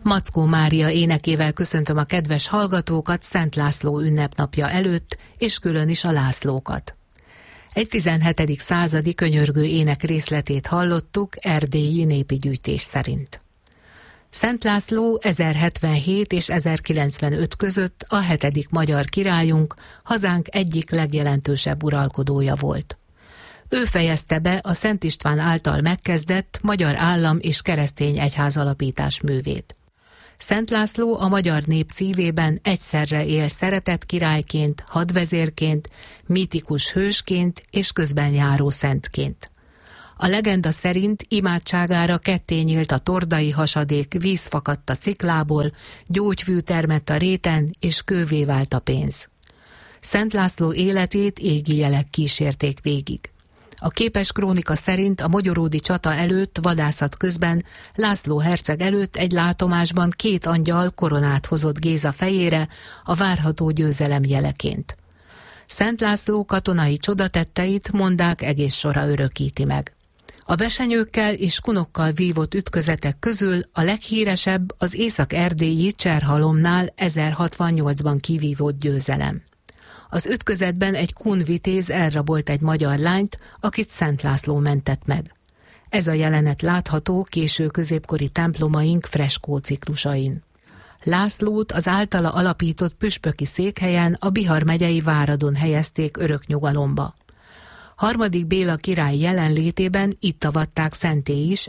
Mackó Mária énekével köszöntöm a kedves hallgatókat Szent László ünnepnapja előtt, és külön is a Lászlókat. Egy 17. századi könyörgő ének részletét hallottuk erdélyi népi gyűjtés szerint. Szent László 1077 és 1095 között a 7. magyar királyunk, hazánk egyik legjelentősebb uralkodója volt. Ő fejezte be a Szent István által megkezdett magyar állam és keresztény egyházalapítás művét. Szent László a magyar nép szívében egyszerre él szeretett királyként, hadvezérként, mítikus hősként és közben járó szentként. A legenda szerint imádságára ketté nyílt a tordai hasadék, víz fakadt a sziklából, gyógyvű termett a réten, és kővé vált a pénz. Szent László életét égi jelek kísérték végig. A képes krónika szerint a mogyoródi csata előtt vadászat közben László herceg előtt egy látomásban 2 angyal koronát hozott Géza fejére a várható győzelem jeleként. Szent László katonai csodatetteit mondák egész sora örökíti meg. A besenyőkkel és kunokkal vívott ütközetek közül a leghíresebb az észak-erdélyi Cserhalomnál 1068-ban kivívott győzelem. Az ütközetben egy kun vitéz elrabolt egy magyar lányt, akit Szent László mentett meg. Ez a jelenet látható késő középkori templomaink freskó ciklusain. Lászlót az általa alapított püspöki székhelyen, a Bihar megyei Váradon helyezték örök nyugalomba. 3. Béla király jelenlétében itt avatták szenté is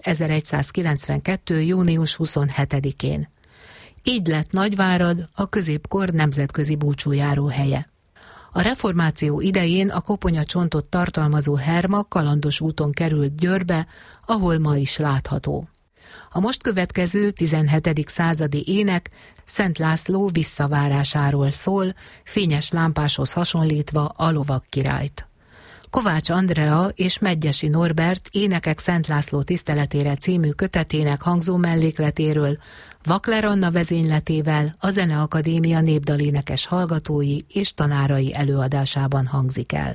1192. június 27-én. Így lett Nagyvárad a középkor nemzetközi búcsújáró helye. A reformáció idején a koponyacsontot tartalmazó herma kalandos úton került Győrbe, ahol ma is látható. A most következő 17. századi ének Szent László visszavárásáról szól, fényes lámpáshoz hasonlítva a lovag királyt. Kovács Andrea és Medgyessy Norbert Énekek Szent László tiszteletére című kötetének hangzó mellékletéről Vakler Anna vezényletével a Zeneakadémia népdalénekes hallgatói és tanárai előadásában hangzik el.